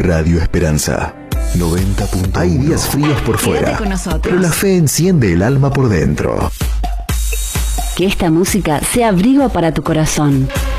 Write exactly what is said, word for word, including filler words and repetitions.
Radio Esperanza noventa punto uno. Hay días fríos por fuera, con nosotros. pero la fe enciende el alma por dentro. Que esta música sea abrigo para tu corazón.